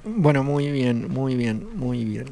Bueno, muy bien, muy bien, muy bien.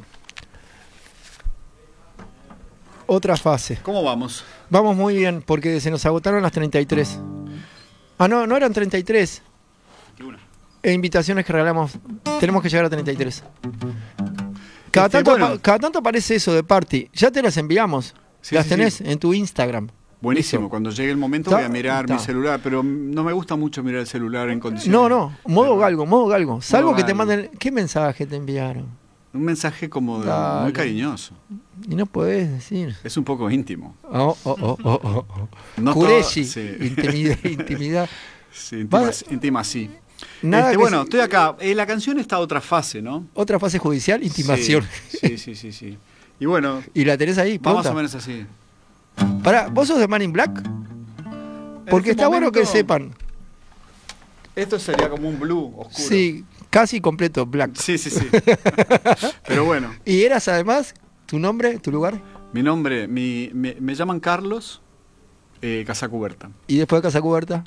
Otra fase. ¿Cómo vamos? Vamos muy bien, porque se nos agotaron las 33. Ah, no, no eran 33. 21. Invitaciones que regalamos. Tenemos que llegar a 33. Cada tanto aparece eso de party. Ya te las enviamos. Sí, las sí, tenés sí. en tu Instagram. Buenísimo, Listo. cuando llegue el momento Ta- voy a mirar ta. mi celular, pero no me gusta mucho mirar el celular en condiciones. No, modo galgo, modo galgo. Salvo que te galgo. manden. ¿Qué mensaje te enviaron? Un mensaje como muy Dale. cariñoso. Y no podés decir. Es un poco íntimo. Oh. No Kureshi. todo- sí. Intimidad. Sí, Vas- íntima sí. Nada que Bueno, se- estoy acá. La canción está otra fase, ¿no? Otra fase judicial, intimación. Sí. Y bueno, Y la tenés ahí, va más pronta. o menos así. Pará, ¿vos sos de Man in Black? Porque este está bueno que momento, sepan. Esto sería como un blue oscuro. Sí, casi completo, Black. Sí. Pero bueno, ¿Y eras además tu nombre, tu lugar? mi nombre, me llaman Carlos Casacuberta. ¿Y después de Casa Cubierta?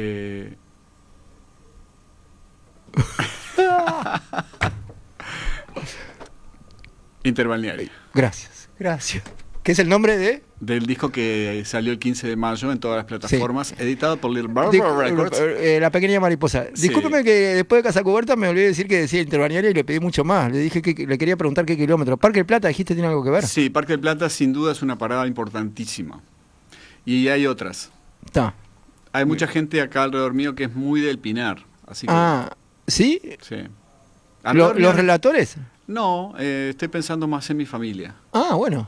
Interbalneario. Gracias. ¿Qué es el nombre de? Del disco que salió el 15 de mayo en todas las plataformas, editado por Little Barber Records. La pequeña mariposa. Sí. Discúlpeme que después de Casa Cubierta me olvidé de decir que decía Interbalnearia y le pedí mucho más. Le dije que le quería preguntar qué kilómetro. ¿Parque del Plata dijiste tiene algo que ver? Sí, Parque del Plata sin duda es una parada importantísima. Y hay otras. Está. Hay mucha gente acá alrededor mío que es muy del Pinar. Así que, ¿sí? sí. Alrededor mío- ¿Los relatores? No, estoy pensando más en mi familia. Bueno.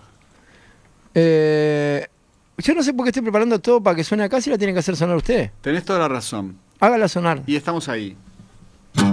Yo no sé por qué estoy preparando todo para que suene acá si la tienen que hacer sonar ustedes. Tenés toda la razón. Hágala sonar. Y estamos ahí.